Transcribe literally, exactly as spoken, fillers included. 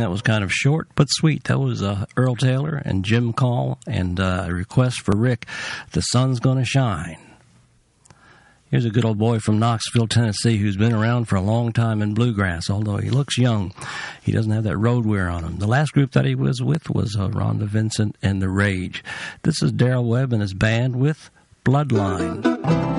that was kind of short but sweet. That was uh, Earl Taylor and Jim Call, and uh, a request for Rick, The Sun's Gonna Shine. Here's a good old boy from Knoxville, Tennessee, who's been around for a long time in bluegrass. Although he looks young, he doesn't have that road wear on him. The last group that he was with was uh, Rhonda Vincent and The Rage. This is Darrell Webb and his band with Bloodline.